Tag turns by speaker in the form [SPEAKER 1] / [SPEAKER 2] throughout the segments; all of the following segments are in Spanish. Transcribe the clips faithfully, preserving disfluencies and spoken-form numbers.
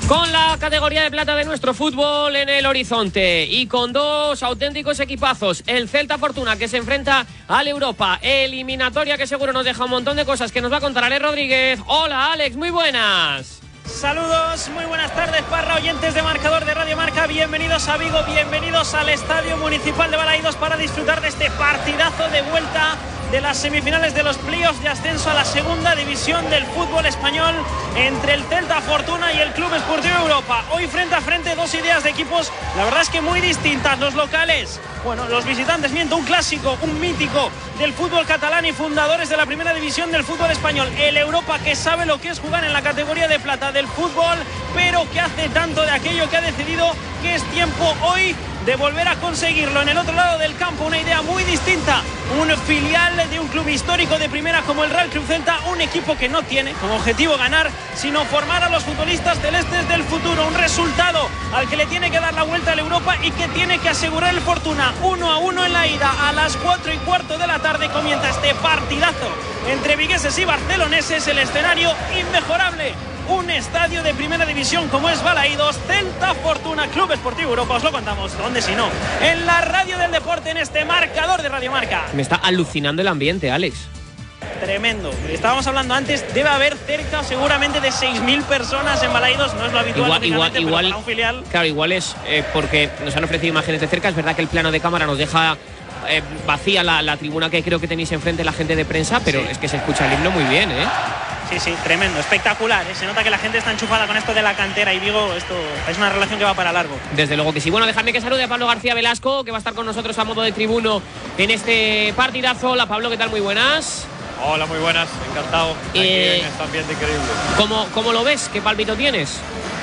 [SPEAKER 1] Con la categoría de plata de nuestro fútbol en el horizonte y con dos auténticos equipazos, el Celta Fortuna que se enfrenta al Europa, eliminatoria que seguro nos deja un montón de cosas que nos va a contar Alex Rodríguez. Hola Alex, muy buenas.
[SPEAKER 2] Saludos, muy buenas tardes, Parra, oyentes de Marcador de Radio Marca. Bienvenidos a Vigo, bienvenidos al Estadio Municipal de Balaídos para disfrutar de este partidazo de vuelta de las semifinales de los playoffs de ascenso a la segunda división del fútbol español entre el Celta Fortuna y el Club Esportivo Europa. Hoy frente a frente dos ideas de equipos, la verdad es que muy distintas. Los locales, bueno, los visitantes, miento, un clásico, un mítico del fútbol catalán y fundadores de la primera división del fútbol español. El Europa, que sabe lo que es jugar en la categoría de plata del fútbol, pero que hace tanto de aquello que ha decidido que es tiempo hoy de volver a conseguirlo. En el otro lado del campo, una idea muy distinta, un filial de un club histórico de primera como el Real Club Celta, un equipo que no tiene como objetivo ganar, sino formar a los futbolistas celestes del futuro, un resultado al que le tiene que dar la vuelta al Europa y que tiene que asegurar el Fortuna. Uno a uno en la ida, a las cuatro y cuarto de la tarde comienza este partidazo entre vigueses y barceloneses, el escenario inmejorable. Un estadio de primera división como es Balaídos, Celta Fortuna, Club Esportivo Europa. Os lo contamos, ¿dónde si no? En la radio del deporte, en este marcador de Radio Marca.
[SPEAKER 1] Me está alucinando el ambiente, Alex.
[SPEAKER 2] Tremendo. Estábamos hablando antes, debe haber cerca seguramente de seis mil personas en Balaídos. No es lo habitual,
[SPEAKER 1] igual, igual,
[SPEAKER 2] pero
[SPEAKER 1] igual,
[SPEAKER 2] para un filial.
[SPEAKER 1] Claro, igual es eh, porque nos han ofrecido imágenes de cerca. Es verdad que el plano de cámara nos deja eh, vacía la, la tribuna que creo que tenéis enfrente, la gente de prensa, pero sí, es que se escucha el himno muy bien, ¿eh?
[SPEAKER 2] Sí, sí, tremendo, espectacular, ¿eh? Se nota que la gente está enchufada con esto de la cantera y Vigo, esto es una relación que va para largo.
[SPEAKER 1] Desde luego que sí. Bueno, dejadme que salude a Pablo García Velasco, que va a estar con nosotros a modo de tribuno en este partidazo. Hola Pablo, ¿qué tal? Muy buenas.
[SPEAKER 3] Hola, muy buenas, encantado aquí
[SPEAKER 1] eh,
[SPEAKER 3] en este ambiente increíble.
[SPEAKER 1] ¿Cómo, ¿Cómo lo ves? ¿Qué palpito tienes?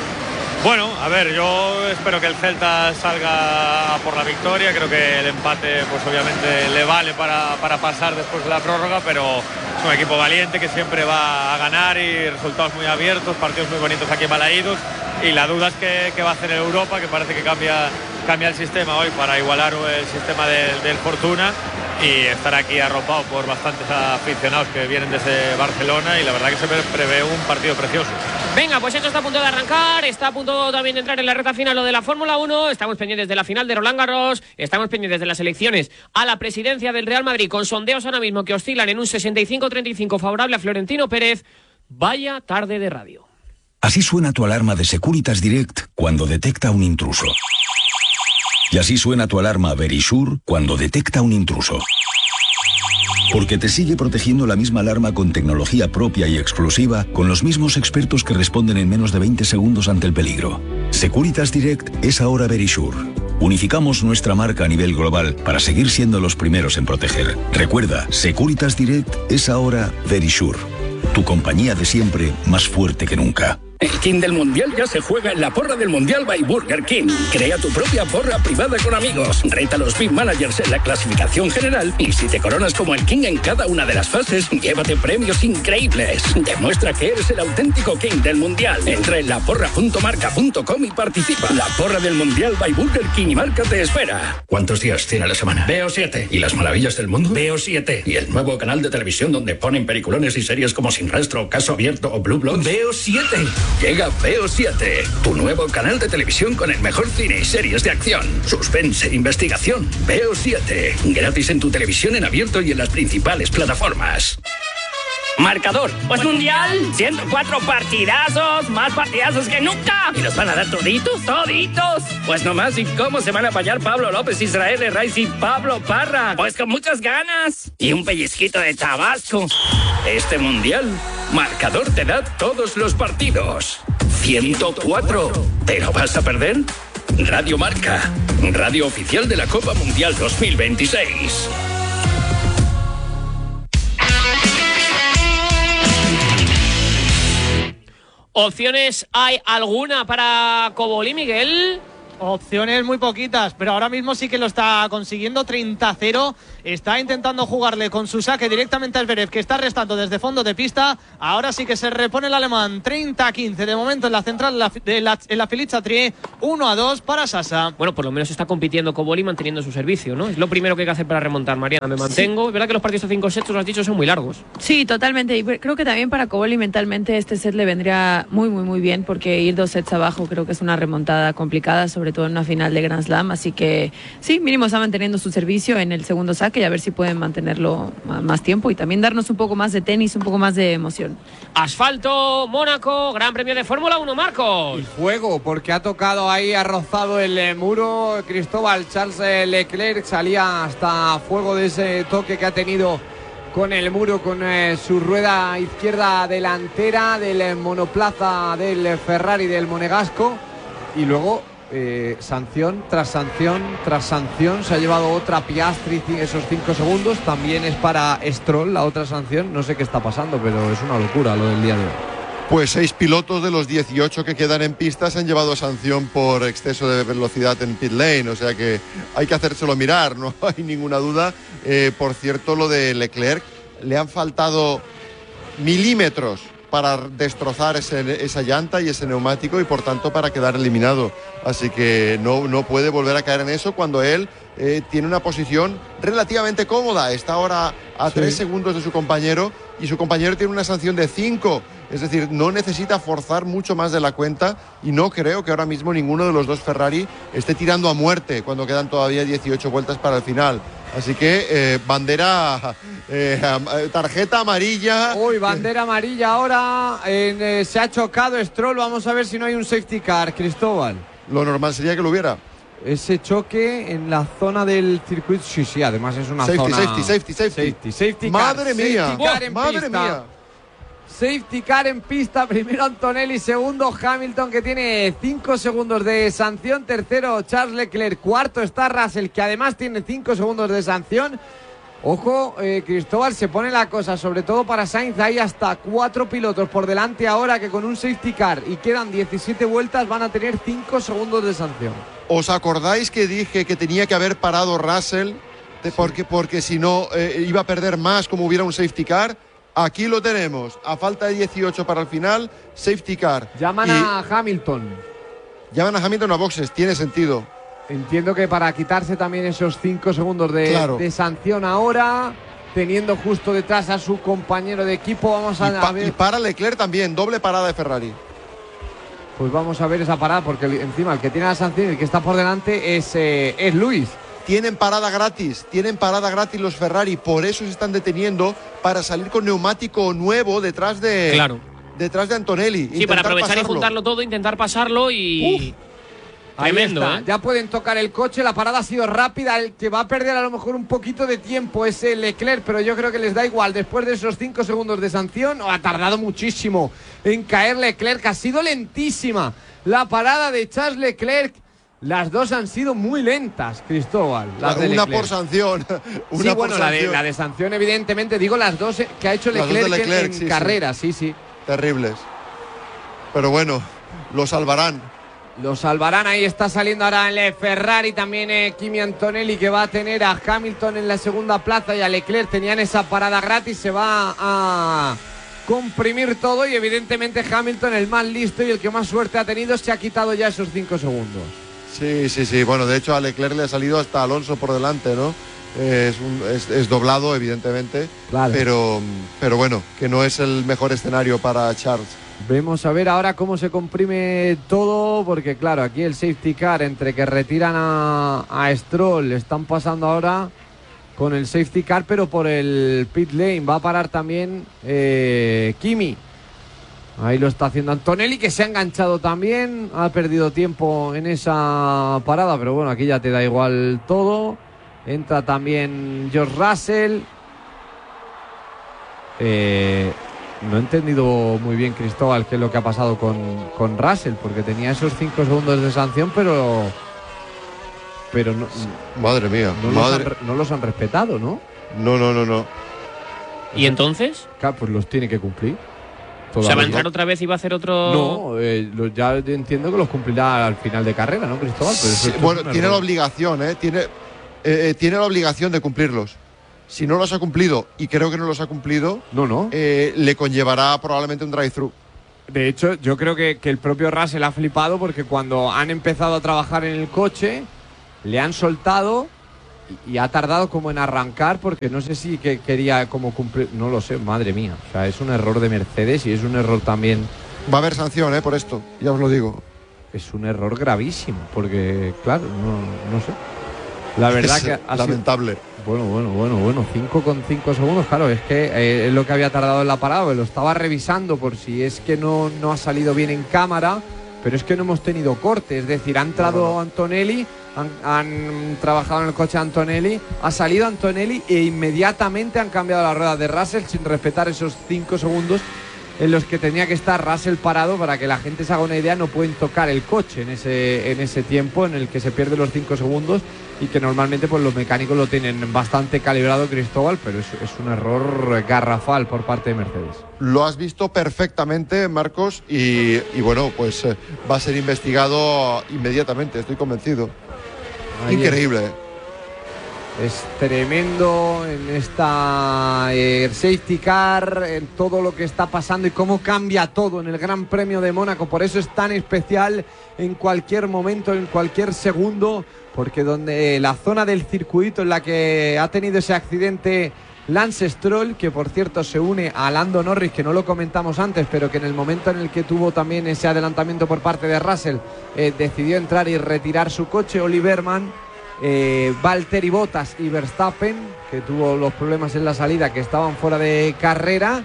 [SPEAKER 3] Bueno, a ver, yo espero que el Celta salga por la victoria. Creo que el empate, pues obviamente le vale para, para pasar después de la prórroga, pero es un equipo valiente que siempre va a ganar y resultados muy abiertos, partidos muy bonitos aquí en Balaídos. Y la duda es que, que va a hacer el Europa, que parece que cambia, cambia el sistema hoy para igualar el sistema del, del Fortuna y estar aquí arropado por bastantes aficionados que vienen desde Barcelona, y la verdad que se prevé un partido precioso.
[SPEAKER 1] Venga, pues esto está a punto de arrancar, está a punto también de entrar en la recta final lo de la Fórmula uno, estamos pendientes de la final de Roland Garros, estamos pendientes de las elecciones a la presidencia del Real Madrid, con sondeos ahora mismo que oscilan en un sesenta y cinco treinta y cinco favorable a Florentino Pérez. Vaya tarde de radio.
[SPEAKER 4] Así suena tu alarma de Securitas Direct cuando detecta un intruso. Y así suena tu alarma Verisure cuando detecta un intruso. Porque te sigue protegiendo la misma alarma con tecnología propia y exclusiva, con los mismos expertos que responden en menos de veinte segundos ante el peligro. Securitas Direct es ahora Verisure. Unificamos nuestra marca a nivel global para seguir siendo los primeros en proteger. Recuerda, Securitas Direct es ahora Verisure. Tu compañía de siempre, más fuerte que nunca.
[SPEAKER 5] El King del Mundial ya se juega en la porra del Mundial by Burger King. Crea tu propia porra privada con amigos. Reta a los Big Managers en la clasificación general y si te coronas como el King en cada una de las fases, llévate premios increíbles. Demuestra que eres el auténtico King del Mundial. Entra en la porra punto marca punto com y participa. La porra del Mundial by Burger King y Marca te espera. ¿Cuántos días tiene la semana? Veo siete. ¿Y las maravillas del mundo? Veo siete. ¿Y el nuevo canal de televisión donde ponen peliculones y series como Sin Rastro, Caso Abierto o Blue Bloods? Veo siete. Llega Veo siete, tu nuevo canal de televisión con el mejor cine y series de acción, suspense, investigación. Veo siete, gratis en tu televisión en abierto y en las principales plataformas.
[SPEAKER 2] Marcador, pues mundial, ciento cuatro partidazos, más partidazos que nunca. ¿Y los van a dar toditos? ¡Toditos! Pues nomás, ¿y cómo se van a apañar Pablo López, Israel Herraiz y Pablo Parra? Pues con muchas ganas. Y un pellizquito de Tabasco.
[SPEAKER 5] Este mundial, Marcador te da todos los partidos. ciento cuatro. ¿Te lo vas a perder? Radio Marca, radio oficial de la Copa Mundial dos mil veintiséis.
[SPEAKER 1] ¿Opciones hay alguna para Cobolí, Miguel?
[SPEAKER 6] Opciones muy poquitas, pero ahora mismo sí que lo está consiguiendo. Treinta a cero, está intentando jugarle con su saque directamente a Zverev, que está restando desde fondo de pista. Ahora sí que se repone el alemán. Treinta a quince de momento en la central de la, en la Felice Chatrier. Uno a dos para Sasa.
[SPEAKER 1] Bueno, por lo menos está compitiendo Cobolli manteniendo su servicio, ¿no? Es lo primero que hay que hacer para remontar, Mariana. Me mantengo. Sí. Es verdad que los partidos a cinco sets, lo has dicho, son muy largos.
[SPEAKER 7] Sí, totalmente. Y creo que también para Cobolli mentalmente este set le vendría muy, muy, muy bien, porque ir dos sets abajo creo que es una remontada complicada, sobre todo en una final de Grand Slam. Así que sí, mínimo está manteniendo su servicio en el segundo saque y a ver si pueden mantenerlo más tiempo y también darnos un poco más de tenis, un poco más de emoción.
[SPEAKER 1] Asfalto, Mónaco, Gran Premio de Fórmula uno, Marcos.
[SPEAKER 8] Y fuego, porque ha tocado ahí, ha rozado el eh, muro Cristóbal. Charles eh, Leclerc salía hasta fuego de ese toque que ha tenido con el muro, con eh, su rueda izquierda delantera del eh, monoplaza del eh, Ferrari del Monegasco. Y luego eh, sanción tras sanción tras sanción. Se ha llevado otra Piastri esos cinco segundos. También es para Stroll la otra sanción. No sé qué está pasando, pero es una locura lo del día de hoy.
[SPEAKER 9] Pues seis pilotos de los dieciocho que quedan en pista se han llevado sanción por exceso de velocidad en pit lane, o sea que hay que hacérselo mirar, no hay ninguna duda. Eh, por cierto, lo de Leclerc, le han faltado milímetros para destrozar ese, esa llanta y ese neumático y por tanto para quedar eliminado. Así que no, no puede volver a caer en eso cuando él eh, tiene una posición relativamente cómoda. Está ahora a sí. tres segundos de su compañero y su compañero tiene una sanción de cinco. Es decir, no necesita forzar mucho más de la cuenta y no creo que ahora mismo ninguno de los dos Ferrari esté tirando a muerte cuando quedan todavía dieciocho vueltas para el final. Así que eh, bandera, eh, tarjeta amarilla.
[SPEAKER 8] Uy, bandera amarilla ahora. En, eh, se ha chocado Stroll. Vamos a ver si no hay un safety car, Cristóbal.
[SPEAKER 9] Lo normal sería que lo hubiera.
[SPEAKER 8] Ese choque en la zona del circuito. Sí, sí, además es una
[SPEAKER 9] safety,
[SPEAKER 8] zona.
[SPEAKER 9] Safety, safety, safety.
[SPEAKER 8] Safety, safety
[SPEAKER 9] car. Madre mía.
[SPEAKER 8] Safety car en
[SPEAKER 9] Madre
[SPEAKER 8] pista.
[SPEAKER 9] mía.
[SPEAKER 8] Safety car en pista, primero Antonelli, segundo Hamilton, que tiene cinco segundos de sanción, tercero Charles Leclerc, cuarto está Russell, que además tiene cinco segundos de sanción. Ojo, eh, Cristóbal, se pone la cosa, sobre todo para Sainz, hay hasta cuatro pilotos por delante ahora que con un safety car y quedan diecisiete vueltas van a tener cinco segundos de sanción.
[SPEAKER 9] ¿Os acordáis que dije que tenía que haber parado Russell? De, sí. Porque, porque si no eh, iba a perder más como hubiera un safety car. Aquí lo tenemos, a falta de dieciocho para el final, safety car.
[SPEAKER 8] Llaman y a Hamilton.
[SPEAKER 9] Llaman a Hamilton a boxes, tiene sentido.
[SPEAKER 8] Entiendo que para quitarse también esos cinco segundos de,
[SPEAKER 9] claro.
[SPEAKER 8] de sanción ahora, teniendo justo detrás a su compañero de equipo, vamos a,
[SPEAKER 9] y pa,
[SPEAKER 8] a ver.
[SPEAKER 9] Y para Leclerc también, doble parada de Ferrari.
[SPEAKER 8] Pues vamos a ver esa parada, porque encima el que tiene la sanción y el que está por delante es, eh, es Luis.
[SPEAKER 9] Tienen parada gratis, tienen parada gratis los Ferrari, por eso se están deteniendo para salir con neumático nuevo detrás de
[SPEAKER 1] claro.
[SPEAKER 9] detrás de Antonelli.
[SPEAKER 1] Sí, para aprovechar
[SPEAKER 9] pasarlo.
[SPEAKER 1] y juntarlo todo, intentar pasarlo y... Uf. Tremendo,
[SPEAKER 8] Ahí está.
[SPEAKER 1] ¿eh?
[SPEAKER 8] Ya pueden tocar el coche, la parada ha sido rápida, el que va a perder a lo mejor un poquito de tiempo es el Leclerc, pero yo creo que les da igual, después de esos cinco segundos de sanción, ha tardado muchísimo en caer Leclerc, ha sido lentísima la parada de Charles Leclerc. Las dos han sido muy lentas, Cristóbal. Las
[SPEAKER 9] de una por sanción. Una
[SPEAKER 8] sí,
[SPEAKER 9] por
[SPEAKER 8] bueno,
[SPEAKER 9] sanción.
[SPEAKER 8] La, de, la de sanción, evidentemente, digo las dos que ha hecho Leclerc, Leclerc en, en sí, carrera, sí. sí, sí.
[SPEAKER 9] Terribles. Pero bueno, lo salvarán.
[SPEAKER 8] Lo salvarán, ahí está saliendo ahora el Ferrari, también eh, Kimi Antonelli, que va a tener a Hamilton en la segunda plaza y a Leclerc. Tenían esa parada gratis, se va a comprimir todo y evidentemente Hamilton, el más listo y el que más suerte ha tenido, se ha quitado ya esos cinco segundos.
[SPEAKER 9] Sí, sí, sí. Bueno, de hecho a Leclerc le ha salido hasta Alonso por delante, ¿no? Eh, es, un, es, es doblado, evidentemente.
[SPEAKER 8] Claro.
[SPEAKER 9] Pero, pero bueno, que no es el mejor escenario para Charles.
[SPEAKER 8] Vemos a ver ahora cómo se comprime todo, porque claro, aquí el safety car, entre que retiran a, a Stroll, están pasando ahora con el safety car, pero por el pit lane. Va a parar también eh, Kimi. Ahí lo está haciendo Antonelli, que se ha enganchado también, ha perdido tiempo en esa parada, pero bueno, aquí ya te da igual todo. Entra también George Russell. Eh, no he entendido muy bien, Cristóbal, qué es lo que ha pasado con, con Russell, porque tenía esos cinco segundos de sanción, pero... Pero no...
[SPEAKER 9] Madre mía.
[SPEAKER 8] No,
[SPEAKER 9] madre.
[SPEAKER 8] Los, han, no los han respetado, ¿no?
[SPEAKER 9] No, no, no, no.
[SPEAKER 1] ¿Y entonces?
[SPEAKER 8] Claro, pues los tiene que cumplir.
[SPEAKER 1] O sea, va a entrar otra vez y va a hacer otro...
[SPEAKER 8] No, eh, lo, ya entiendo que los cumplirá al final de carrera, ¿no, Cristóbal? Pero eso,
[SPEAKER 9] sí, bueno, tiene
[SPEAKER 8] error.
[SPEAKER 9] la obligación, ¿eh? Tiene, eh, eh, tiene la obligación de cumplirlos. Si no los ha cumplido, y creo que no los ha cumplido,
[SPEAKER 8] no, no.
[SPEAKER 9] Eh, le conllevará probablemente un drive-thru.
[SPEAKER 8] De hecho, yo creo que, que el propio Russell ha flipado porque cuando han empezado a trabajar en el coche, le han soltado y, y ha tardado como en arrancar porque no sé si que quería como cumplir, no lo sé, madre mía. O sea, es un error de Mercedes y es un error también...
[SPEAKER 9] Va a haber sanción, ¿eh? Por esto, ya os lo digo.
[SPEAKER 8] Es un error gravísimo porque, claro, no, no sé. La verdad
[SPEAKER 9] es
[SPEAKER 8] que ha
[SPEAKER 9] lamentable.
[SPEAKER 8] Sido... Bueno, bueno, bueno, bueno, cinco con cinco segundos, claro, es que eh, es lo que había tardado en la parada, lo estaba revisando por si es que no, no ha salido bien en cámara, pero es que no hemos tenido corte, es decir, ha entrado no, no, no. Antonelli, han, han trabajado en el coche Antonelli, ha salido Antonelli e inmediatamente han cambiado la rueda de Russell sin respetar esos cinco segundos en los que tenía que estar Russell parado. Para que la gente se haga una idea, no pueden tocar el coche en ese, en ese tiempo en el que se pierden los cinco segundos y que normalmente pues los mecánicos lo tienen bastante calibrado, Cristóbal, pero es, es un error garrafal por parte de Mercedes.
[SPEAKER 9] Lo has visto perfectamente, Marcos, y, y bueno, pues eh, va a ser investigado inmediatamente, estoy convencido. Ahí increíble.
[SPEAKER 8] Es. es tremendo en esta eh, safety car, en todo lo que está pasando y cómo cambia todo en el Gran Premio de Mónaco. Por eso es tan especial en cualquier momento, en cualquier segundo, porque donde la zona del circuito en la que ha tenido ese accidente Lance Stroll, que por cierto se une a Lando Norris, que no lo comentamos antes, pero que en el momento en el que tuvo también ese adelantamiento por parte de Russell, eh, decidió entrar y retirar su coche. Oliverman, eh, Valtteri Bottas y Verstappen, que tuvo los problemas en la salida, que estaban fuera de carrera,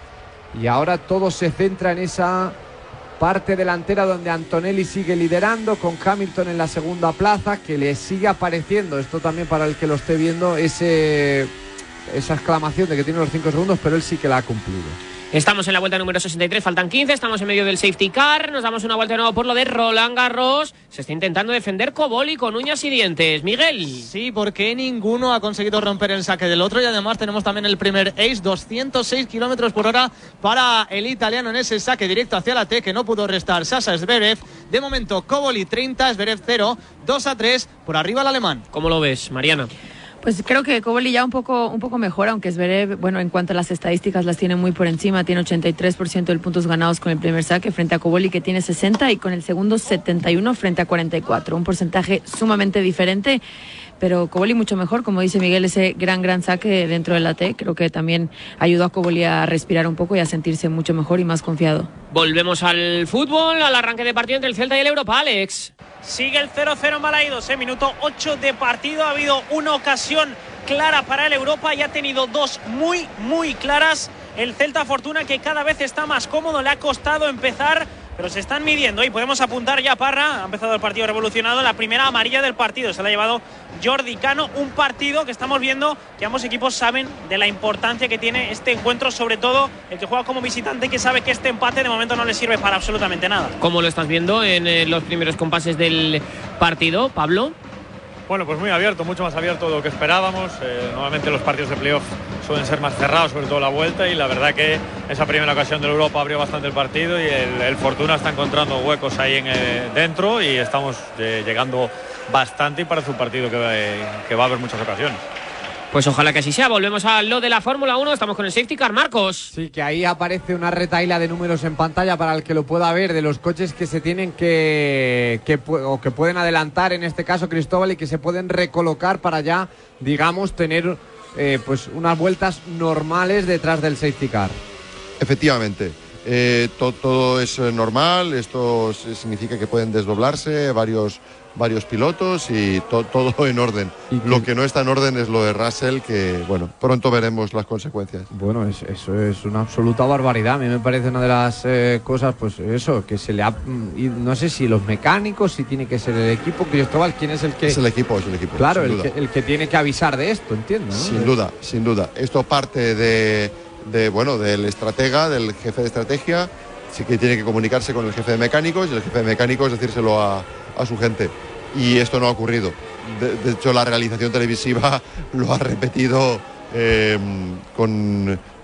[SPEAKER 8] y ahora todo se centra en esa parte delantera donde Antonelli sigue liderando, con Hamilton en la segunda plaza, que le sigue apareciendo, esto también para el que lo esté viendo, ese, esa exclamación de que tiene los cinco segundos, pero él sí que la ha cumplido.
[SPEAKER 1] Estamos en la vuelta número sesenta y tres, faltan quince, estamos en medio del safety car, nos damos una vuelta de nuevo por lo de Roland Garros. Se está intentando defender Koboli con uñas y dientes. Miguel.
[SPEAKER 6] Sí, porque ninguno ha conseguido romper el saque del otro, y además tenemos también el primer ace, doscientos seis kilómetros por hora para el italiano en ese saque directo hacia la T, que no pudo restar Sasha Zverev. De momento Koboli treinta, Zverev cero, dos a tres, por arriba el alemán.
[SPEAKER 1] ¿Cómo lo ves, Mariana?
[SPEAKER 7] Pues creo que Koboli ya un poco, un poco mejor, aunque Zverev, bueno, en cuanto a las estadísticas las tiene muy por encima, tiene ochenta y tres por ciento de puntos ganados con el primer saque frente a Koboli, que tiene sesenta, y con el segundo setenta y uno frente a cuarenta y cuatro, un porcentaje sumamente diferente, pero Koboli mucho mejor, como dice Miguel, ese gran, gran saque dentro de la T, creo que también ayudó a Koboli a respirar un poco y a sentirse mucho mejor y más confiado.
[SPEAKER 1] Volvemos al fútbol, al arranque de partido entre el Celta y el Europa, Alex.
[SPEAKER 2] Sigue el cero cero en Balaídos, eh, minuto ocho de partido. Ha habido una ocasión clara para el Europa y ha tenido dos muy, muy claras. El Celta Fortuna, que cada vez está más cómodo, le ha costado empezar, pero se están midiendo y podemos apuntar ya. Parra, ha empezado el partido revolucionado, la primera amarilla del partido se la ha llevado Jordi Cano, un partido que estamos viendo que ambos equipos saben de la importancia que tiene este encuentro, sobre todo el que juega como visitante, que sabe que este empate de momento no le sirve para absolutamente nada.
[SPEAKER 1] ¿Cómo lo estás viendo en eh, los primeros compases del partido, Pablo?
[SPEAKER 3] Bueno, pues muy abierto, mucho más abierto de lo que esperábamos. Eh, normalmente los partidos de playoff suelen ser más cerrados, sobre todo la vuelta, y la verdad que esa primera ocasión del Europa abrió bastante el partido, y el, el Fortuna está encontrando huecos ahí en, eh, dentro, y estamos eh, llegando bastante, y parece un partido que, eh, que va a haber muchas ocasiones.
[SPEAKER 1] Pues ojalá que así sea. Volvemos a lo de la Fórmula uno. Estamos con el safety car, Marcos.
[SPEAKER 8] Sí, que ahí aparece una retaíla de números en pantalla para el que lo pueda ver, de los coches que se tienen que, que o que pueden adelantar, en este caso Cristóbal, y que se pueden recolocar para ya, digamos, tener eh, pues unas vueltas normales detrás del safety car.
[SPEAKER 9] Efectivamente. Eh, to, todo es normal. Esto significa que pueden desdoblarse varios varios pilotos y to, todo en orden. ¿Y lo que no está en orden es lo de Russell, que bueno, pronto veremos las consecuencias.
[SPEAKER 8] Bueno, es, eso es una absoluta barbaridad. A mí me parece una de las eh, cosas, pues eso, que se le ha... No sé si los mecánicos, si tiene que ser el equipo. Cristóbal, ¿quién es el que...?
[SPEAKER 9] Es el equipo, es el equipo.
[SPEAKER 8] Claro, el que, el que tiene que avisar de esto, entiendo, ¿no?
[SPEAKER 9] Sin duda, sin duda. Esto parte de, de bueno, del estratega, del jefe de estrategia. Sí que tiene que comunicarse con el jefe de mecánicos, y el jefe de mecánicos decírselo a, a su gente. Y esto no ha ocurrido. De, de hecho, la realización televisiva lo ha repetido eh, con,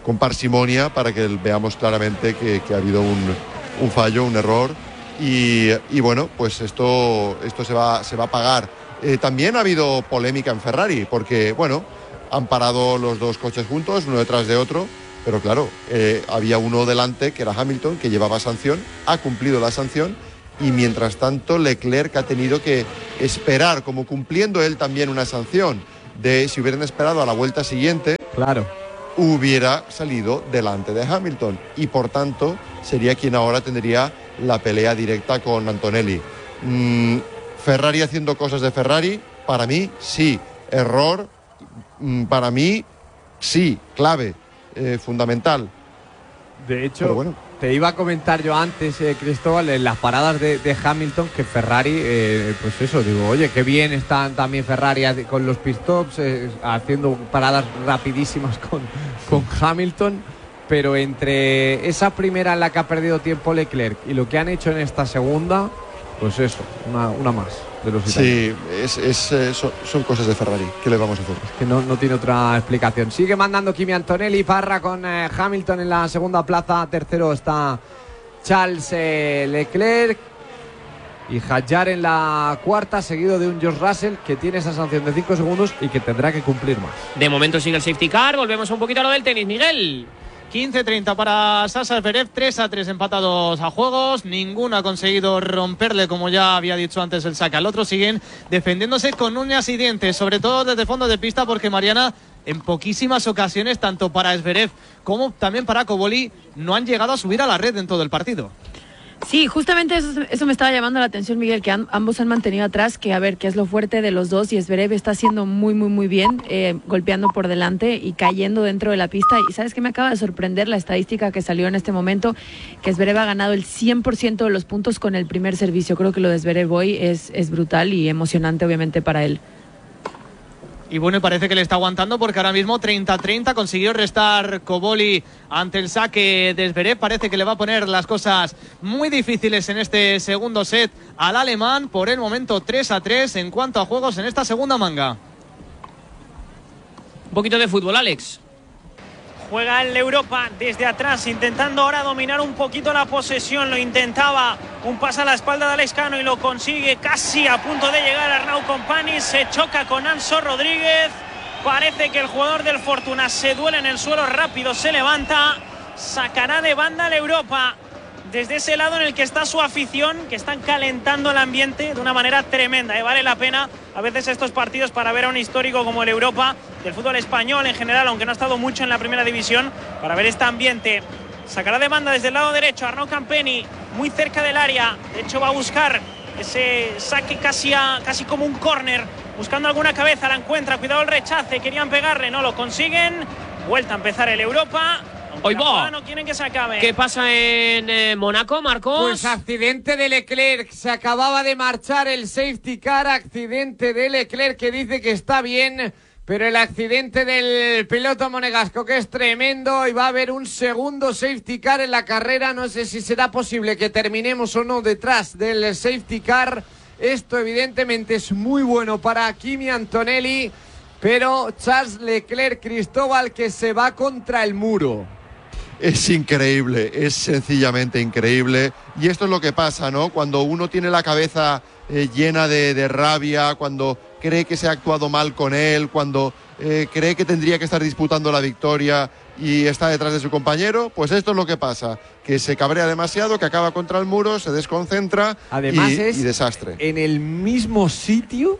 [SPEAKER 9] con parsimonia para que veamos claramente que, que ha habido un, un fallo, un error. Y, y bueno, pues esto, esto se va, se va a pagar. Eh, también ha habido polémica en Ferrari, porque bueno, han parado los dos coches juntos, uno detrás de otro, pero claro, eh, había uno delante que era Hamilton, que llevaba sanción, ha cumplido la sanción, y mientras tanto Leclerc ha tenido que esperar, como cumpliendo él también una sanción, de si hubieran esperado a la vuelta siguiente,
[SPEAKER 8] claro,
[SPEAKER 9] hubiera salido delante de Hamilton, y por tanto sería quien ahora tendría la pelea directa con Antonelli. Mm, Ferrari haciendo cosas de Ferrari, para mí sí, error, mm, para mí sí, clave, eh, fundamental.
[SPEAKER 8] De hecho,
[SPEAKER 9] pero bueno,
[SPEAKER 8] te iba a comentar yo antes, eh, Cristóbal, en las paradas de, de Hamilton, que Ferrari, eh, pues eso, digo, oye, qué bien están también Ferrari con los pit stops, eh, haciendo paradas rapidísimas con, con Hamilton, pero entre esa primera en la que ha perdido tiempo Leclerc y lo que han hecho en esta segunda, pues eso, una, una más de los italianos.
[SPEAKER 9] Sí, es, es, eh, son, son cosas de Ferrari, ¿qué le vamos a hacer?
[SPEAKER 8] Es que no, no tiene otra explicación. Sigue mandando Kimi Antonelli, Parra con eh, Hamilton en la segunda plaza, tercero está Charles eh, Leclerc y Hadjar en la cuarta, seguido de un George Russell que tiene esa sanción de cinco segundos y que tendrá que cumplir más.
[SPEAKER 1] De momento sigue el safety car, volvemos un poquito a lo del tenis, Miguel.
[SPEAKER 6] quince treinta para Sasha Zverev, tres a tres empatados a juegos, ninguno ha conseguido romperle, como ya había dicho antes, el saque al otro. Siguen defendiéndose con uñas y dientes, sobre todo desde fondo de pista, porque Mariana, en poquísimas ocasiones, tanto para Zverev como también para Cobolli, no han llegado a subir a la red en todo el partido.
[SPEAKER 7] Sí, justamente eso, eso me estaba llamando la atención, Miguel, que han, ambos han mantenido atrás, que a ver, que es lo fuerte de los dos, y Zverev está haciendo muy, muy, muy bien, eh, golpeando por delante y cayendo dentro de la pista. Y ¿sabes qué? Me acaba de sorprender la estadística que salió en este momento, que Zverev ha ganado el cien por ciento de los puntos con el primer servicio. Creo que lo de Zverev hoy es, es brutal y emocionante, obviamente, para él.
[SPEAKER 6] Y bueno, parece que le está aguantando, porque ahora mismo treinta a treinta consiguió restar Cobolli ante el saque de Zverev. Parece que le va a poner las cosas muy difíciles en este segundo set al alemán. Por el momento tres a tres en cuanto a juegos en esta segunda manga.
[SPEAKER 1] Un poquito de fútbol, Alex.
[SPEAKER 2] Juega el Europa desde atrás, intentando ahora dominar un poquito la posesión. Lo intentaba, un pase a la espalda de Alex Cano y lo consigue, casi a punto de llegar a Arnau Company. Se choca con Anso Rodríguez. Parece que el jugador del Fortuna se duele en el suelo, rápido se levanta. Sacará de banda el Europa desde ese lado en el que está su afición, que están calentando el ambiente de una manera tremenda, ¿eh? Vale la pena a veces estos partidos para ver a un histórico como el Europa del fútbol español en general, aunque no ha estado mucho en la primera división, para ver este ambiente. Sacará de banda desde el lado derecho Arnau Campeni, muy cerca del área. De hecho va a buscar ese saque casi, a, casi como un córner, buscando alguna cabeza, la encuentra, cuidado el rechace, querían pegarle, no lo consiguen. Vuelta a empezar el Europa.
[SPEAKER 1] Hoy va.
[SPEAKER 2] No quieren que se acabe.
[SPEAKER 1] ¿Qué pasa en eh, Mónaco, Marcos?
[SPEAKER 8] Pues accidente de Leclerc, se acababa de marchar el safety car, accidente de Leclerc que dice que está bien, pero el accidente del piloto monegasco que es tremendo, y va a haber un segundo safety car en la carrera. No sé si será posible que terminemos o no detrás del safety car. Esto evidentemente es muy bueno para Kimi Antonelli, pero Charles Leclerc, Cristóbal, que se va contra el muro.
[SPEAKER 9] Es increíble, es sencillamente increíble. Y esto es lo que pasa, ¿no? Cuando uno tiene la cabeza eh, llena de, de rabia, cuando cree que se ha actuado mal con él, cuando eh, cree que tendría que estar disputando la victoria y está detrás de su compañero, pues esto es lo que pasa, que se cabrea demasiado, que acaba contra el muro, se desconcentra.
[SPEAKER 8] Además
[SPEAKER 9] y,
[SPEAKER 8] es
[SPEAKER 9] y desastre.
[SPEAKER 8] En el mismo sitio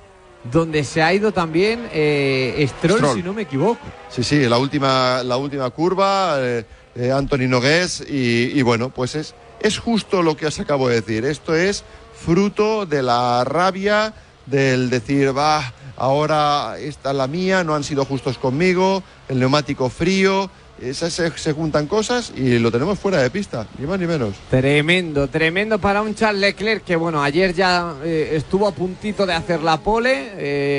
[SPEAKER 8] donde se ha ido también eh, Stroll, Stroll, si no me equivoco.
[SPEAKER 9] Sí, sí, la última, la última curva, eh, eh, Anthony Nogués, y, y bueno, pues es, es justo lo que os acabo de decir. Esto es fruto de la rabia, del decir, va, ahora esta es la mía, no han sido justos conmigo, el neumático frío. Esas se, se juntan cosas y lo tenemos fuera de pista, ni más ni menos.
[SPEAKER 8] Tremendo, tremendo para un Charles Leclerc que, bueno, ayer ya eh, estuvo a puntito de hacer la pole.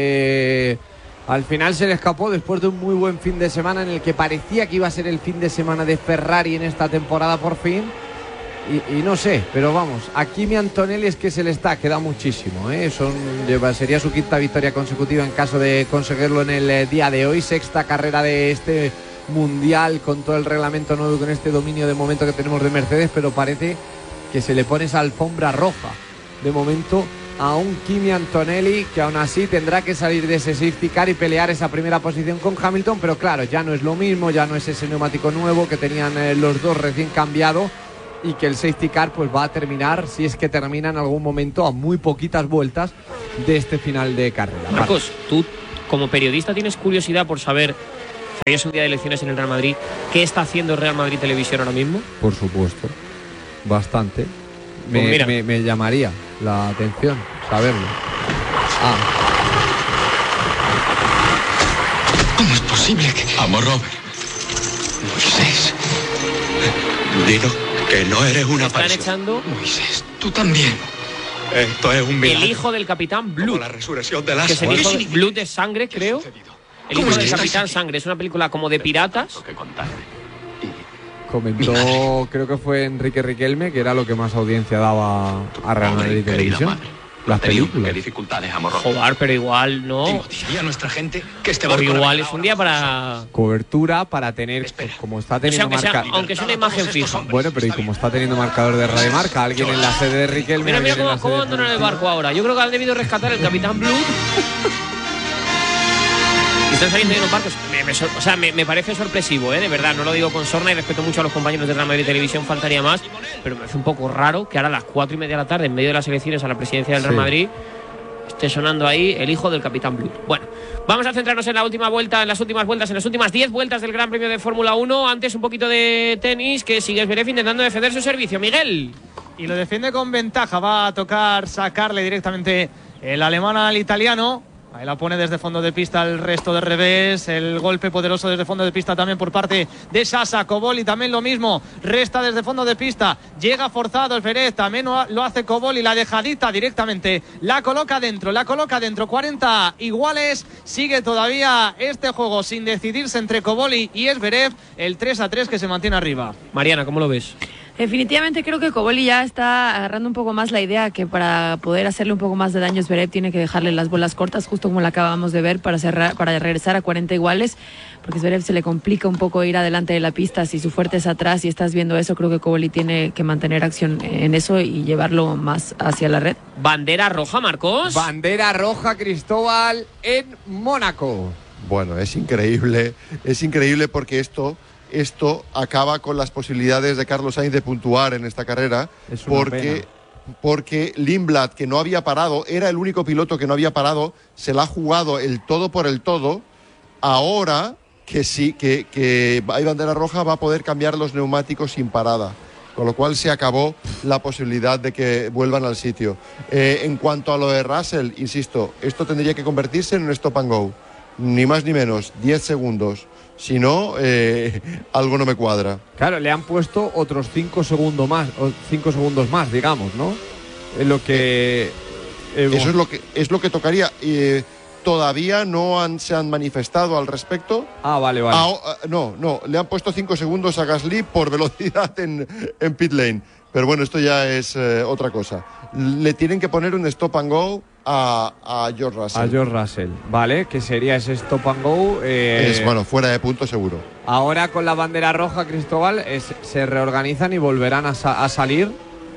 [SPEAKER 8] Eh, al final se le escapó después de un muy buen fin de semana en el que parecía que iba a ser el fin de semana de Ferrari en esta temporada por fin. Y, y no sé, pero vamos, a Kimi Antonelli es que se le está, queda muchísimo, ¿eh? Son, sería su quinta victoria consecutiva en caso de conseguirlo en el eh, día de hoy, sexta carrera de este mundial con todo el reglamento nuevo, con este dominio de momento que tenemos de Mercedes, pero parece que se le pone esa alfombra roja de momento a un Kimi Antonelli, que aún así tendrá que salir de ese safety car y pelear esa primera posición con Hamilton, pero claro, ya no es lo mismo, ya no es ese neumático nuevo que tenían eh, los dos recién cambiado, y que el safety car pues va a terminar, si es que termina en algún momento, a muy poquitas vueltas de este final de carrera.
[SPEAKER 1] Marcos, tú como periodista tienes curiosidad por saber, si es un día de elecciones en el Real Madrid, ¿qué está haciendo Real Madrid Televisión ahora mismo?
[SPEAKER 8] Por supuesto, bastante. Me,
[SPEAKER 1] Pues mira.
[SPEAKER 8] me, me llamaría la atención saberlo. Ah.
[SPEAKER 10] ¿Cómo es posible que...? Vamos, Robert. Moisés. Dinos que no eres una
[SPEAKER 1] Están
[SPEAKER 10] aparición.
[SPEAKER 1] echando
[SPEAKER 10] Moisés, tú también. Esto es un milagro.
[SPEAKER 1] el hijo del capitán Blood,
[SPEAKER 10] Como la resurrección de
[SPEAKER 1] que es
[SPEAKER 10] Lázaro.
[SPEAKER 1] el
[SPEAKER 10] ¿Qué
[SPEAKER 1] hijo de
[SPEAKER 10] significa?
[SPEAKER 1] Blood de Sangre, creo. El
[SPEAKER 10] ¿Cómo
[SPEAKER 1] hijo
[SPEAKER 10] es
[SPEAKER 1] del
[SPEAKER 10] que estáis
[SPEAKER 1] capitán
[SPEAKER 10] aquí?
[SPEAKER 1] Sangre. Es una película como de piratas.
[SPEAKER 8] Comentó, creo que fue Enrique Riquelme, que era lo que más audiencia daba a Real Madrid Televisión. Las películas.
[SPEAKER 10] dificultades, amor.
[SPEAKER 1] Joder, pero igual no.
[SPEAKER 10] Y a nuestra gente que este
[SPEAKER 1] O
[SPEAKER 10] barco
[SPEAKER 1] igual es un día para...
[SPEAKER 8] Cobertura para tener, pues, como está
[SPEAKER 1] O sea,
[SPEAKER 8] teniendo
[SPEAKER 1] aunque sea,
[SPEAKER 8] marca...
[SPEAKER 1] aunque sea una imagen fija.
[SPEAKER 8] Bueno, pero y como está teniendo marcador de Radio Marca, alguien en la sede de Riquelme...
[SPEAKER 1] Mira, mira
[SPEAKER 8] alguien en
[SPEAKER 1] cómo,
[SPEAKER 8] la
[SPEAKER 1] cómo
[SPEAKER 8] sede de
[SPEAKER 1] abandonan el
[SPEAKER 8] Florentino.
[SPEAKER 1] barco ahora. Yo creo que han debido rescatar el capitán Blood. Y están saliendo de unos barcos. Me, me sor- o sea, me, me parece sorpresivo, ¿eh? De verdad. No lo digo con sorna y respeto mucho a los compañeros de Real Madrid Televisión, faltaría más. Pero me parece un poco raro que ahora a las cuatro y media de la tarde, en medio de las elecciones a la presidencia del Real
[SPEAKER 8] Sí.
[SPEAKER 1] Madrid, esté sonando ahí el hijo del capitán Blood. Bueno, vamos a centrarnos en la última vuelta, en las últimas vueltas, en las últimas diez vueltas del Gran Premio de Fórmula uno. Antes un poquito de tenis, que sigue Zverev intentando defender su servicio. Miguel.
[SPEAKER 6] Y lo defiende con ventaja. Va a tocar sacarle directamente el alemán al italiano. Ahí la pone desde fondo de pista el resto de revés. El golpe poderoso desde fondo de pista también por parte de Sasa. Koboli también lo mismo. Resta desde fondo de pista. Llega forzado el Pérez. También lo hace Koboli. La dejadita directamente. La coloca dentro. La coloca dentro. cuarenta iguales. Sigue todavía este juego sin decidirse entre Koboli y Zverev. El tres a tres que se mantiene arriba.
[SPEAKER 1] Mariana, ¿cómo lo ves?
[SPEAKER 7] Definitivamente creo que Koboli ya está agarrando un poco más la idea que para poder hacerle un poco más de daño a Zverev tiene que dejarle las bolas cortas, justo como la acabamos de ver, para cerrar, para regresar a cuarenta iguales, porque Zverev se le complica un poco ir adelante de la pista. Si su fuerte es atrás y estás viendo eso, creo que Koboli tiene que mantener acción en eso y llevarlo más hacia la red.
[SPEAKER 1] Bandera roja, Marcos.
[SPEAKER 8] Bandera roja, Cristóbal, en Mónaco.
[SPEAKER 9] Bueno, es increíble, es increíble porque esto, esto acaba con las posibilidades de Carlos Sainz de puntuar en esta carrera,
[SPEAKER 8] Es una
[SPEAKER 9] porque,
[SPEAKER 8] pena.
[SPEAKER 9] porque Lindblad, que no había parado, era el único piloto que no había parado, se la ha jugado el todo por el todo. Ahora que sí, que, que hay bandera roja, va a poder cambiar los neumáticos sin parada, con lo cual se acabó la posibilidad de que vuelvan al sitio. Eh, en cuanto a lo de Russell, insisto, esto tendría que convertirse en un stop and go. Ni más ni menos, diez segundos. Si no, eh, algo no me cuadra.
[SPEAKER 8] Claro, le han puesto otros cinco segundos más, o cinco segundos más, digamos, ¿no? Es lo que... eh,
[SPEAKER 9] Eso es lo que, es lo que tocaría. Eh, todavía no han, se han manifestado al respecto.
[SPEAKER 8] Ah, vale, vale.
[SPEAKER 9] Ah, no, no, le han puesto cinco segundos a Gasly por velocidad en, en pit lane. Pero bueno, esto ya es eh, otra cosa. Le tienen que poner un stop and go a, a George Russell.
[SPEAKER 8] A George Russell, ¿vale? Que sería ese stop and go. eh,
[SPEAKER 9] Es, bueno, fuera de punto seguro.
[SPEAKER 8] Ahora con la bandera roja, Cristóbal, es- se reorganizan y volverán a, sa- a salir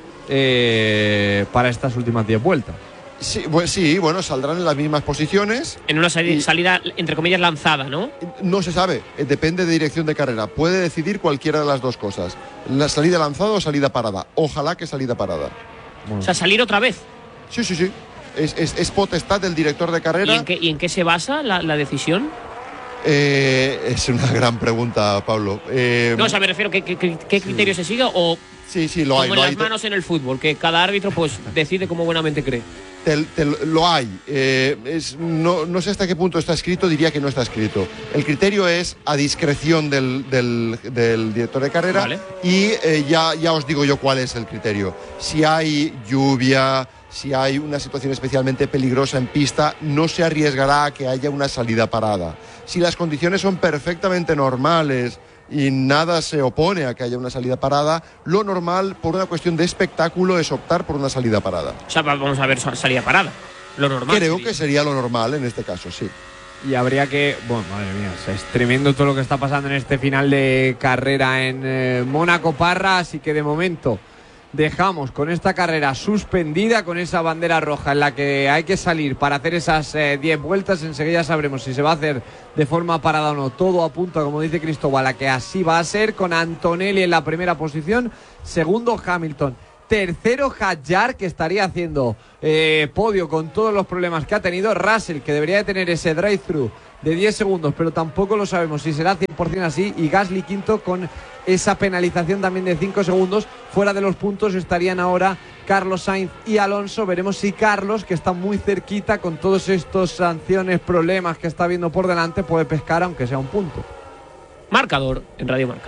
[SPEAKER 8] eh, para estas últimas diez vueltas.
[SPEAKER 9] Sí, pues sí, bueno, saldrán en las mismas posiciones.
[SPEAKER 1] En una sali-
[SPEAKER 9] Y-
[SPEAKER 1] salida, entre comillas, lanzada, ¿no?
[SPEAKER 9] No se sabe, eh, depende de dirección de carrera. Puede decidir cualquiera de las dos cosas. La salida lanzada o salida parada. Ojalá que salida parada.
[SPEAKER 1] O sea, salir otra vez.
[SPEAKER 9] Sí, sí, sí. Es, es- es potestad del director de carrera.
[SPEAKER 1] ¿Y en qué, y en qué se basa la, la decisión?
[SPEAKER 9] Eh, es una gran pregunta, Pablo. Eh,
[SPEAKER 1] No, o sea, me refiero, ¿qué, qué, qué- qué criterio se sigue? O
[SPEAKER 9] sí, sí, lo
[SPEAKER 1] como
[SPEAKER 9] hay.
[SPEAKER 1] en
[SPEAKER 9] Lo
[SPEAKER 1] las
[SPEAKER 9] hay,
[SPEAKER 1] manos en el fútbol, que cada árbitro pues decide como buenamente cree.
[SPEAKER 9] Te- te- lo hay. Eh, es- no, no sé hasta qué punto está escrito, diría que no está escrito. El criterio es a discreción del, del- del director de carrera.
[SPEAKER 1] Vale.
[SPEAKER 9] Y eh, ya, ya os digo yo cuál es el criterio. Si hay lluvia, si hay una situación especialmente peligrosa en pista, no se arriesgará a que haya una salida parada. Si las condiciones son perfectamente normales y nada se opone a que haya una salida parada, lo normal, por una cuestión de espectáculo, es optar por una salida parada.
[SPEAKER 1] O sea, va- vamos a ver sa- salida parada. Lo normal.
[SPEAKER 9] Creo
[SPEAKER 1] sería.
[SPEAKER 9] que sería lo normal en este caso, sí.
[SPEAKER 8] y habría que... Bueno, madre mía, o sea, es tremendo todo lo que está pasando en este final de carrera en eh, Mónaco, Parra, así que de momento dejamos con esta carrera suspendida, con esa bandera roja en la que hay que salir para hacer esas diez eh, vueltas. Enseguida sabremos si se va a hacer de forma parada o no. Todo apunta, como dice Cristóbal, a que así va a ser, con Antonelli en la primera posición, segundo Hamilton, tercero Hadjar, que estaría haciendo eh, podio con todos los problemas que ha tenido, Russell, que debería de tener ese drive-thru de diez segundos, pero tampoco lo sabemos si será cien por ciento así, y Gasly quinto con esa penalización también de cinco segundos. Fuera de los puntos estarían ahora Carlos Sainz y Alonso. Veremos si Carlos, que está muy cerquita con todos estos sanciones, problemas que está viendo por delante, puede pescar aunque sea un punto.
[SPEAKER 1] Marcador en Radio Marca.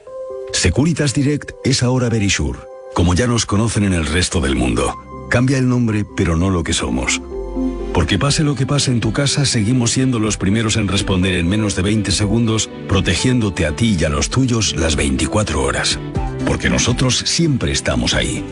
[SPEAKER 4] Securitas Direct es ahora Verisure, como ya nos conocen en el resto del mundo. Cambia el nombre, pero no lo que somos. Porque pase lo que pase en tu casa, seguimos siendo los primeros en responder en menos de veinte segundos, protegiéndote a ti y a los tuyos las veinticuatro horas. Porque nosotros siempre estamos ahí.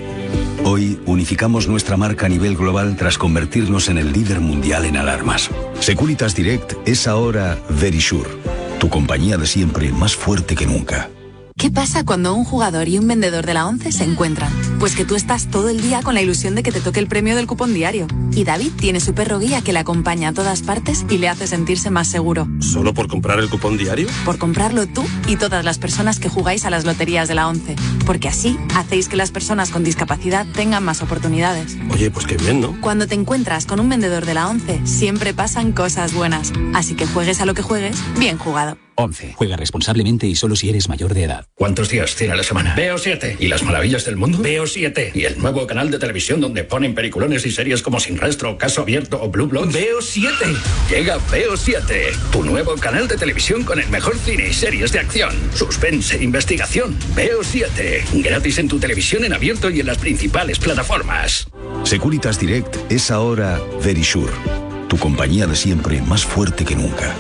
[SPEAKER 4] Hoy unificamos nuestra marca a nivel global tras convertirnos en el líder mundial en alarmas. Securitas Direct es ahora Verisure, tu compañía de siempre más fuerte que nunca.
[SPEAKER 11] ¿Qué pasa cuando un jugador y un vendedor de la ONCE se encuentran? Pues que tú estás todo el día con la ilusión de que te toque el premio del cupón diario. Y David tiene su perro guía que le acompaña a todas partes y le hace sentirse más seguro.
[SPEAKER 12] ¿Solo por comprar el cupón diario?
[SPEAKER 11] Por comprarlo tú y todas las personas que jugáis a las loterías de la ONCE. Porque así hacéis que las personas con discapacidad tengan más oportunidades.
[SPEAKER 12] Oye, pues qué bien, ¿no?
[SPEAKER 11] Cuando te encuentras con un vendedor de la ONCE, siempre pasan cosas buenas. Así que juegues a lo que juegues, bien jugado.
[SPEAKER 13] once. Juega responsablemente y solo si eres mayor de edad.
[SPEAKER 5] ¿Cuántos días tiene la semana? Veo siete. ¿Y las maravillas del mundo? Veo siete. ¿Y el nuevo canal de televisión donde ponen peliculones y series como Sin Rastro, Caso Abierto o Blue Bloods? Veo siete. Llega Veo siete, tu nuevo canal de televisión con el mejor cine y series de acción, suspense, investigación. Veo siete. Gratis en tu televisión en abierto y en las principales plataformas.
[SPEAKER 4] Securitas Direct es ahora Verisure, tu compañía de siempre más fuerte que nunca.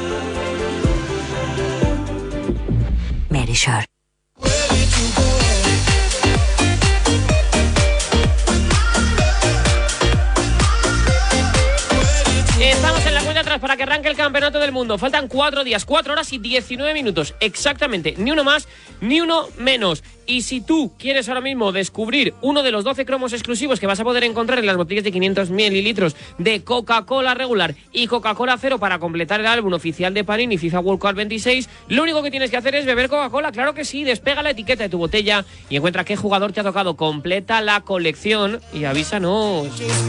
[SPEAKER 11] Verisure.
[SPEAKER 1] Estamos en la cuenta atrás para que arranque el campeonato del mundo. Faltan cuatro días, cuatro horas y diecinueve minutos. Exactamente, ni uno más, ni uno menos. Y si tú quieres ahora mismo descubrir uno de los doce cromos exclusivos que vas a poder encontrar en las botellas de quinientos mililitros de Coca-Cola regular y Coca-Cola cero para completar el álbum oficial de Panini FIFA World Cup veintiséis, lo único que tienes que hacer es beber Coca-Cola. Claro que sí, despega la etiqueta de tu botella y encuentra qué jugador te ha tocado. Completa la colección y avísanos.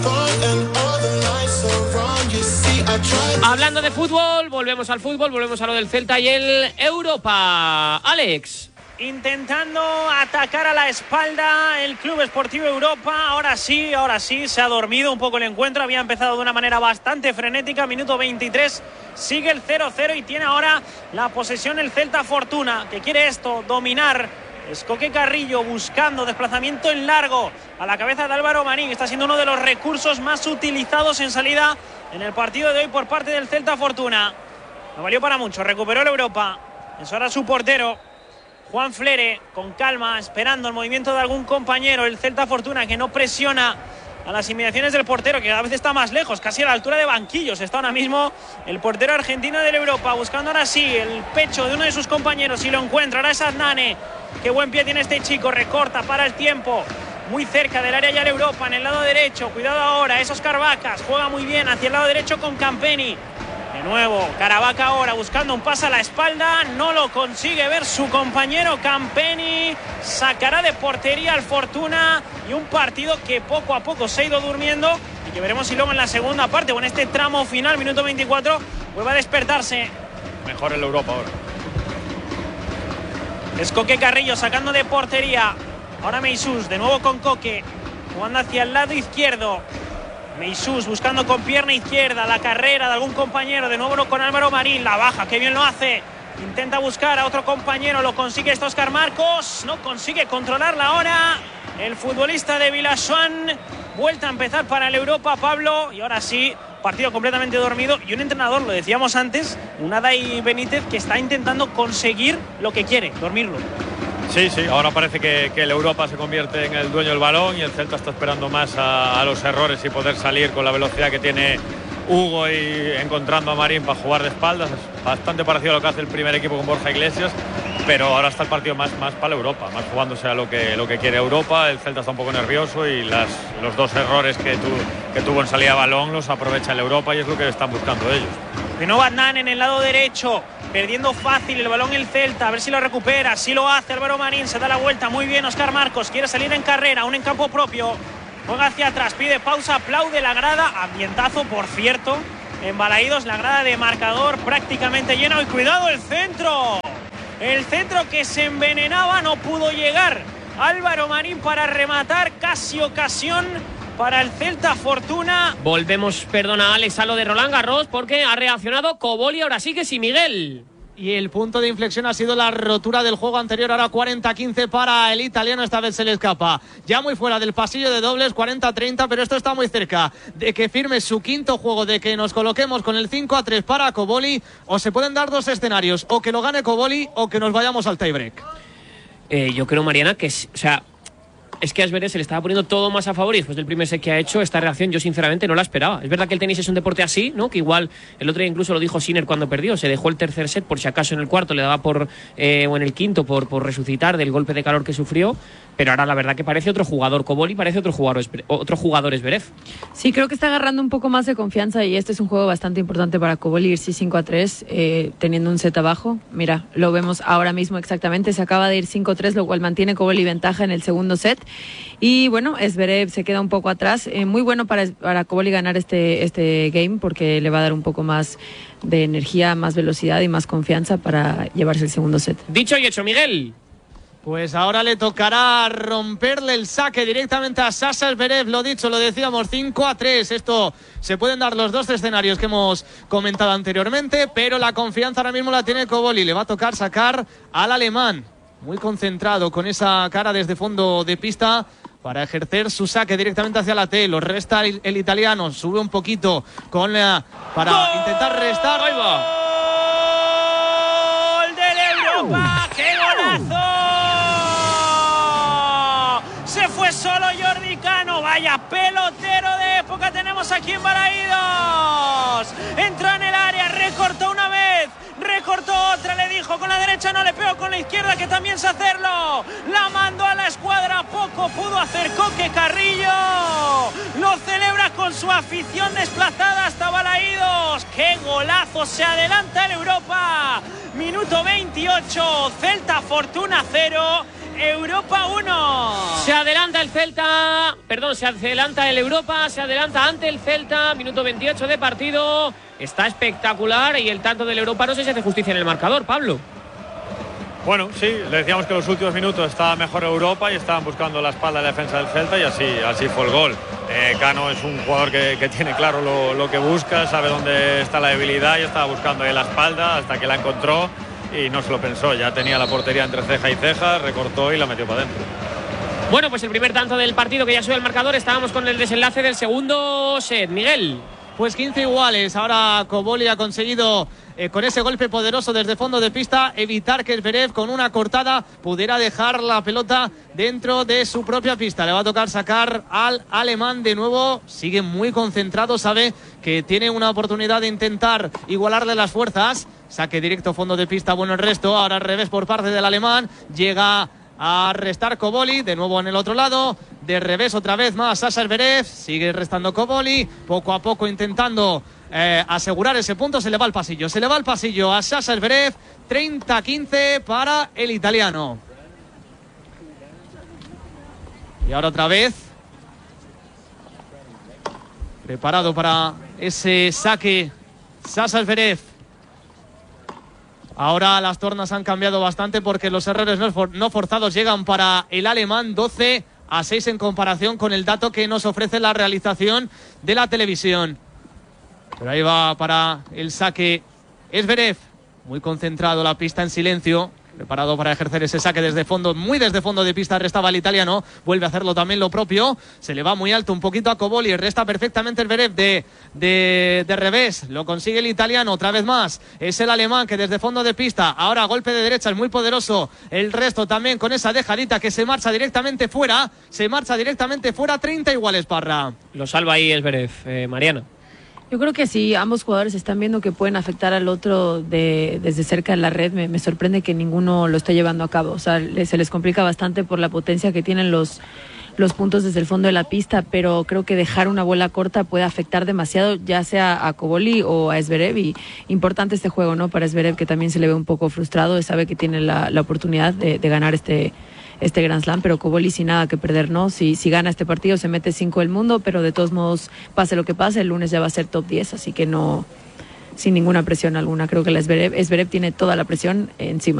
[SPEAKER 1] Hablando de fútbol, volvemos al fútbol, volvemos a lo del Celta y el Europa. Alex.
[SPEAKER 2] Intentando atacar a la espalda el Club Esportivo Europa. Ahora sí, ahora sí, se ha dormido un poco el encuentro. Había empezado de una manera bastante frenética. Minuto veintitrés, sigue el cero cero y tiene ahora la posesión el Celta Fortuna, que quiere esto, dominar. Es Coque Carrillo buscando desplazamiento en largo a la cabeza de Álvaro Marín. Está siendo uno de los recursos más utilizados en salida en el partido de hoy por parte del Celta Fortuna. No valió para mucho, recuperó el Europa. Es ahora su portero Juan Flere, con calma, esperando el movimiento de algún compañero. El Celta Fortuna, que no presiona a las inmediaciones del portero, que cada vez está más lejos, casi a la altura de banquillos. Está ahora mismo el portero argentino del Europa, buscando ahora sí el pecho de uno de sus compañeros y lo encuentra. Ahora es Adnane. Qué buen pie tiene este chico, recorta para el tiempo. Muy cerca del área ya el Europa, en el lado derecho. Cuidado ahora, es Óscar Vacas. Juega muy bien hacia el lado derecho con Campeni. De nuevo, Caravaca ahora buscando un pase a la espalda. No lo consigue ver su compañero Campeni. Sacará de portería al Fortuna. Y un partido que poco a poco se ha ido durmiendo. Y que veremos si luego en la segunda parte o en este tramo final, minuto veinticuatro, vuelve a despertarse.
[SPEAKER 3] Mejor el Europa ahora.
[SPEAKER 2] Es Coque Carrillo sacando de portería. Ahora Meisús, de nuevo con Coque. Jugando hacia el lado izquierdo. Meisús buscando con pierna izquierda la carrera de algún compañero, de nuevo con Álvaro Marín, la baja, que bien lo hace, intenta buscar a otro compañero, lo consigue este Óscar Marcos, no consigue controlarla ahora el futbolista de Vilasoan. Vuelta a empezar para el Europa, Pablo, y ahora sí, partido completamente dormido y un entrenador, lo decíamos antes, Unai Benítez, que está intentando conseguir lo que quiere, dormirlo.
[SPEAKER 3] Sí, sí, ahora parece que, que el Europa se convierte en el dueño del balón y el Celta está esperando más a, a los errores y poder salir con la velocidad que tiene Hugo y encontrando a Marín para jugar de espaldas. Es bastante parecido a lo que hace el primer equipo con Borja Iglesias, pero ahora está el partido más, más para Europa, más jugándose a lo que, lo que quiere Europa. El Celta está un poco nervioso y las, los dos errores que, tu, que tuvo en salida de balón los aprovecha el Europa y es lo que están buscando ellos.
[SPEAKER 2] De nuevo Adnan en el lado derecho, perdiendo fácil el balón el Celta, a ver si lo recupera, si lo hace Álvaro Marín, se da la vuelta, muy bien Óscar Marcos, quiere salir en carrera, aún en campo propio, juega hacia atrás, pide pausa, aplaude la grada, ambientazo por cierto, en Balaídos, la grada de marcador prácticamente llena, y cuidado el centro, el centro que se envenenaba, no pudo llegar Álvaro Marín para rematar, casi ocasión para el Celta, fortuna.
[SPEAKER 1] Volvemos, perdona Alex, a lo de Roland Garros porque ha reaccionado Coboli, ahora sí que sí, Miguel.
[SPEAKER 6] Y el punto de inflexión ha sido la rotura del juego anterior, ahora cuarenta quince para el italiano, esta vez se le escapa. Ya muy fuera del pasillo de dobles, cuarenta treinta, pero esto está muy cerca de que firme su quinto juego, de que nos coloquemos con el cinco a tres para Coboli, o se pueden dar dos escenarios, o que lo gane Coboli o que nos vayamos al tiebreak.
[SPEAKER 1] Eh, yo creo, Mariana, que o sea, es que a Zverev se le estaba poniendo todo más a favor y después del primer set que ha hecho, esta reacción yo sinceramente no la esperaba. Es verdad que el tenis es un deporte así, ¿no? Que igual el otro día incluso lo dijo Sinner cuando perdió, se dejó el tercer set por si acaso en el cuarto le daba por, eh, o en el quinto por, por resucitar del golpe de calor que sufrió, pero ahora la verdad que parece otro jugador Coboli, parece otro jugador, otro jugador Zverev.
[SPEAKER 7] Sí, creo que está agarrando un poco más de confianza y este es un juego bastante importante para Coboli, irse cinco a tres, eh, teniendo un set abajo. Mira, lo vemos ahora mismo exactamente, se acaba de ir cinco a tres, lo cual mantiene Coboli ventaja en el segundo set. Y bueno, Zverev se queda un poco atrás. Eh, muy bueno para, para Coboli ganar este, este game porque le va a dar un poco más de energía, más velocidad y más confianza para llevarse el segundo set.
[SPEAKER 1] Dicho y hecho, Miguel.
[SPEAKER 6] Pues ahora le tocará romperle el saque directamente a Sasha Zverev, lo dicho, lo decíamos, cinco a tres. Esto se pueden dar los dos escenarios que hemos comentado anteriormente, pero la confianza ahora mismo la tiene Coboli. Le va a tocar sacar al alemán, muy concentrado con esa cara desde fondo de pista para ejercer su saque directamente hacia la T. Lo resta el, el italiano, sube un poquito con la, para ¡gol! Intentar restar. ¡Ahí va!
[SPEAKER 2] ¡Gol del Europa! ¡Qué golazo! Se fue solo Jordi Cano. Vaya pelotero de época tenemos aquí en Balaídos. Entró en el área, recortó una vez, recortó otra, le dijo con la derecha no, le pegó con la izquierda que también sé hacerlo, la mandó a la escuadra, poco pudo hacer Coque Carrillo, lo celebra con su afición desplazada hasta Balaídos. ¡Qué golazo! Se adelanta el Europa, minuto veintiocho, Celta Fortuna cero, Europa uno.
[SPEAKER 1] Se adelanta el Celta, perdón, se adelanta el Europa, se adelanta ante el Celta, minuto veintiocho de partido. Está espectacular y el tanto del Europa no sé si hace justicia en el marcador, Pablo.
[SPEAKER 3] Bueno, sí, le decíamos que en los últimos minutos estaba mejor Europa y estaban buscando la espalda de la defensa del Celta y así, así fue el gol. Eh, Cano es un jugador que, que tiene claro lo, lo que busca, sabe dónde está la debilidad y estaba buscando ahí la espalda hasta que la encontró y no se lo pensó, ya tenía la portería entre ceja y ceja, recortó y la metió para adentro.
[SPEAKER 1] Bueno, pues el primer tanto del partido que ya sube el marcador, estábamos con el desenlace del segundo set. Miguel.
[SPEAKER 6] Pues quince iguales, ahora Coboli ha conseguido eh, con ese golpe poderoso desde fondo de pista evitar que Zverev con una cortada pudiera dejar la pelota dentro de su propia pista. Le va a tocar sacar al alemán de nuevo, sigue muy concentrado, sabe que tiene una oportunidad de intentar igualarle las fuerzas. Saque directo fondo de pista, bueno el resto, ahora al revés por parte del alemán, llega a restar Coboli, de nuevo en el otro lado, de revés otra vez más Sasha Zverev, sigue restando Coboli, poco a poco intentando eh, asegurar ese punto, se le va al pasillo, se le va al pasillo a Sasha Zverev, treinta a quince para el italiano. Y ahora otra vez, preparado para ese saque Sasha Zverev. Ahora las tornas han cambiado bastante porque los errores no forzados llegan para el alemán, doce a seis en comparación con el dato que nos ofrece la realización de la televisión. Pero ahí va para el saque Zverev, muy concentrado, la pista en silencio, preparado para ejercer ese saque desde fondo, muy desde fondo de pista, restaba el italiano, vuelve a hacerlo también lo propio, se le va muy alto un poquito a Coboli, resta perfectamente el Zverev de, de, de revés, lo consigue el italiano otra vez más, es el alemán que desde fondo de pista, ahora golpe de derecha, es muy poderoso, el resto también con esa dejadita que se marcha directamente fuera, se marcha directamente fuera, treinta iguales, Parra.
[SPEAKER 1] Lo salva ahí Zverev, eh, Mariana.
[SPEAKER 7] Y Yo creo que sí, ambos jugadores están viendo que pueden afectar al otro de, desde cerca de la red. Me, me sorprende que ninguno lo esté llevando a cabo. O sea, le, se les complica bastante por la potencia que tienen los, los puntos desde el fondo de la pista, pero creo que dejar una bola corta puede afectar demasiado, ya sea a Cobolli o a Zverev. Y importante este juego, ¿no? Para Zverev, que también se le ve un poco frustrado, sabe que tiene la, la oportunidad de, de ganar este este Grand Slam, pero Cobolli sin nada que perder, ¿no? Si, si gana este partido se mete cinco del mundo, pero de todos modos, pase lo que pase, el lunes ya va a ser top diez, así que no, sin ninguna presión alguna. Creo que la Zverev, Zverev tiene toda la presión encima.